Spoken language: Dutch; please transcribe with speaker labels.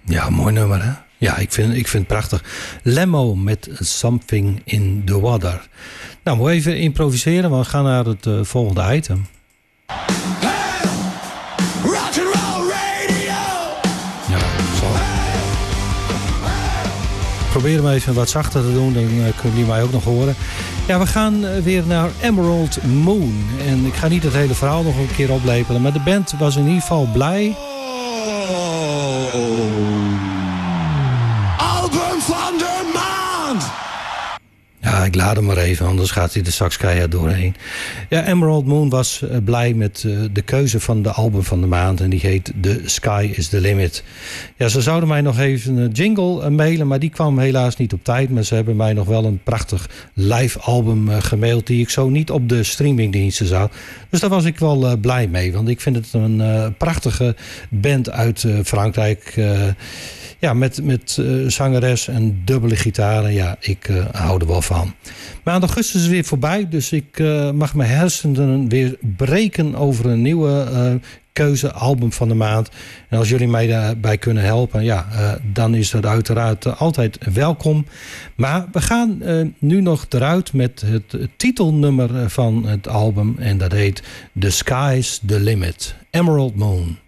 Speaker 1: Ja, mooi nummer, hè? Ja, ik vind het prachtig. Lemmo met Something in the Water. Nou, moet even improviseren, want we gaan naar het volgende item. Ja, zo. Probeer hem even wat zachter te doen, dan kunnen jullie mij ook nog horen. Ja, we gaan weer naar Emerald Moon. En ik ga niet het hele verhaal nog een keer oplepelen, maar de band was in ieder geval blij.
Speaker 2: Album van de maand!
Speaker 1: Ja, ik laat hem maar even, anders gaat hij er straks keihard doorheen. Ja, Emerald Moon was blij met de keuze van de album van de maand. En die heet The Sky is the Limit. Ja, ze zouden mij nog even een jingle mailen, maar die kwam helaas niet op tijd. Maar ze hebben mij nog wel een prachtig live album gemaild die ik zo niet op de streamingdiensten zag. Dus daar was ik wel blij mee, want ik vind het een prachtige band uit Frankrijk. Ja, met zangeres en dubbele gitaren. Ja, ik hou er wel van. Maand augustus is weer voorbij. Dus ik mag mijn hersenen weer breken over een nieuwe keuze, album van de maand. En als jullie mij daarbij kunnen helpen, ja, dan is dat uiteraard altijd welkom. Maar we gaan nu nog eruit met het titelnummer van het album. En dat heet The Sky's the Limit. Emerald Moon.